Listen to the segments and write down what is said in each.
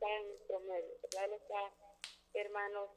está en nuestro medio, ¿verdad? Él está, hermanos,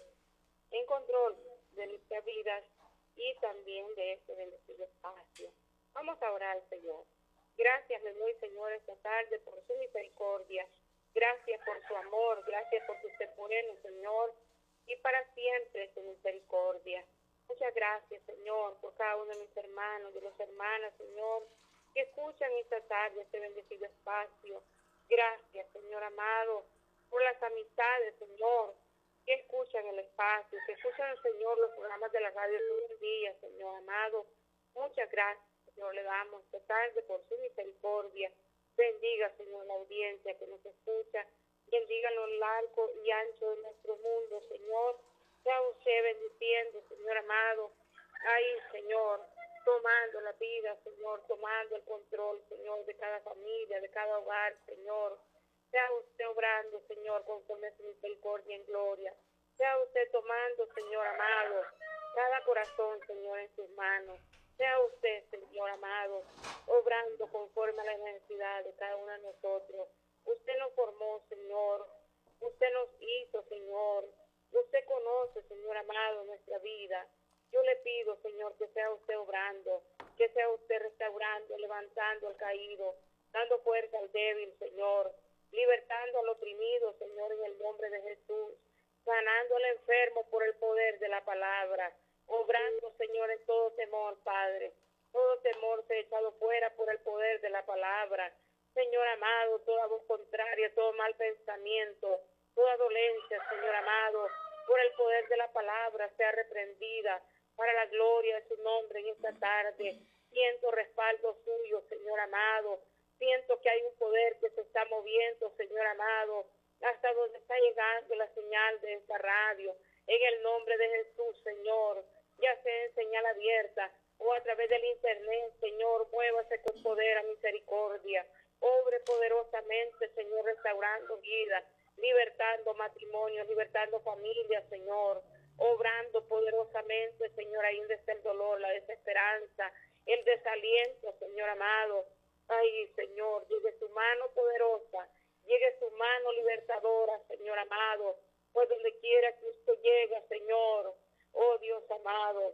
en control de nuestras vidas y también de este bendecido espacio. Vamos a orar al Señor. Gracias le doy, Señor, esta tarde por su misericordia. Gracias por su amor. Gracias por su ser bueno, Señor. Y para siempre su misericordia. Muchas gracias, Señor, por cada uno de mis hermanos, de las hermanas, Señor, que escuchan esta tarde este bendecido espacio. Gracias, Señor amado, por las amistades, Señor, que escuchan el espacio, que escuchan, Señor, los programas de la radio todo el día, Señor amado. Muchas gracias, Señor, le damos esta tarde por su misericordia. Bendiga, Señor, la audiencia que nos escucha. Bendiga lo largo y ancho de nuestro mundo, Señor. Sea usted bendiciendo, Señor amado. Ahí, Señor, tomando la vida, Señor, tomando el control, Señor, de cada familia, de cada hogar, Señor. Sea usted obrando, Señor, conforme a su misericordia en gloria. Sea usted tomando, Señor amado, cada corazón, Señor, en sus manos. Sea usted, Señor amado, obrando conforme a la necesidad de cada uno de nosotros. Usted nos formó, Señor. Usted nos hizo, Señor. Usted conoce, Señor amado, nuestra vida. Yo le pido, Señor, que sea usted obrando, que sea usted restaurando, levantando al caído, dando fuerza al débil, Señor, libertando al oprimido, Señor, en el nombre de Jesús, sanando al enfermo por el poder de la palabra, obrando, Señor, en todo temor, Padre. Todo temor sea echado fuera por el poder de la palabra. Señor amado, toda voz contraria, todo mal pensamiento, toda dolencia, Señor amado, por el poder de la palabra sea reprendida para la gloria de su nombre en esta tarde. Siento respaldo suyo, Señor amado. Siento que hay un poder que se está moviendo, Señor amado, hasta donde está llegando la señal de esta radio. En el nombre de Jesús, Señor, ya sea en señal abierta o a través del internet, Señor, muévase con poder a misericordia. Obre poderosamente, Señor, restaurando vidas, libertando matrimonios, libertando familias, Señor, obrando poderosamente, Señor, ahí donde está el dolor, la desesperanza, el desaliento, Señor amado. Ay, Señor, llegue su mano poderosa, llegue su mano libertadora, Señor amado, pues donde quiera que usted llegue, Señor, oh Dios amado,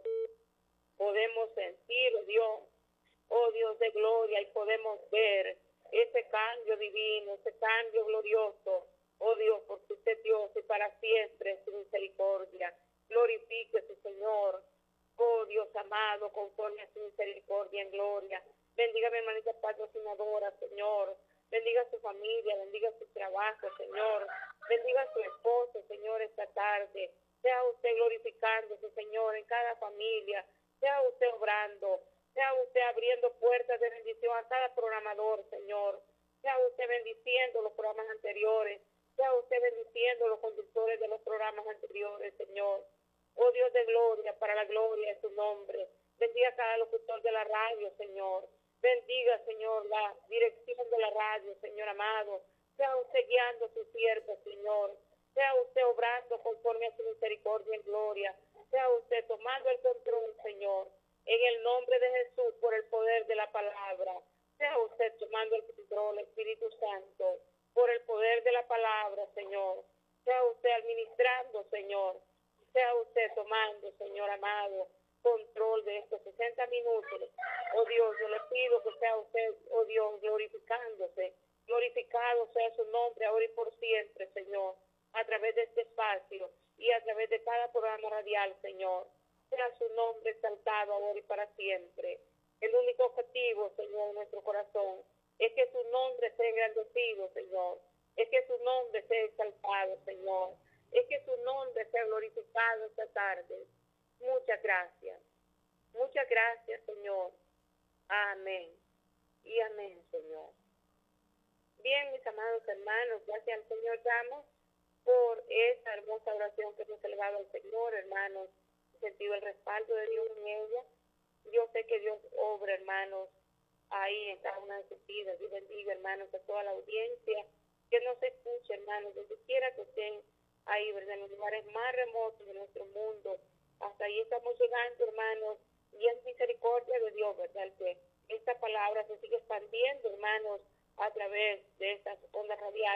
podemos sentir, oh Dios de gloria, y podemos ver ese cambio divino, ese cambio glorioso, oh Dios, porque usted es Dios y para siempre es su misericordia. Glorifíquese, Señor, oh Dios amado, conforme a su misericordia en gloria. Bendiga a mi hermanita patrocinadora, Señor. Bendiga a su familia, bendiga su trabajo, Señor. Bendiga a su esposo, Señor, esta tarde. Sea usted glorificándose, Señor, en cada familia. Sea usted obrando. Sea usted abriendo puertas de bendición a cada programador, Señor. Sea usted bendiciendo los programas anteriores. Sea usted bendiciendo los conductores de los programas anteriores, Señor. Oh Dios de gloria, para la gloria de su nombre. Bendiga a cada locutor de la radio, Señor. Bendiga, Señor, la dirección de la radio, Señor amado. Sea usted guiando a sus siervos, Señor. Sea usted obrando conforme a su misericordia en gloria. Sea usted tomando el control, Señor. En el nombre de Jesús, por el poder de la palabra. Sea usted tomando el control, Espíritu Santo, por el poder de la palabra, Señor. Sea usted administrando, Señor. Sea usted tomando, Señor amado, control de estos 60 minutos. Oh Dios, yo le pido que sea usted, oh Dios, glorificándose. Glorificado sea su nombre ahora y por siempre, Señor, a través de este espacio y a través de cada programa radial, Señor. Sea su nombre exaltado ahora y para siempre. El único objetivo, Señor, en nuestro corazón es que su nombre sea engrandecido, Señor. Es que su nombre sea exaltado, Señor. Es que su nombre sea glorificado esta tarde. Muchas gracias. Muchas gracias, Señor. Amén. Y amén, Señor. Bien, mis amados hermanos, gracias al Señor damos por esta hermosa oración que hemos elevado al Señor, hermanos. He sentido el respaldo de Dios en ella. Yo sé que Dios obra, hermanos, ahí en cada una de sus vidas. Dios bendiga, hermanos, a toda la audiencia que nos escuche, hermanos, donde quiera que estén ahí, ¿verdad? En los lugares más remotos de nuestro mundo. Hasta ahí estamos llegando, hermanos, y es misericordia de Dios, ¿verdad? Que esta palabra se sigue expandiendo, hermanos, a través de estas ondas radiales.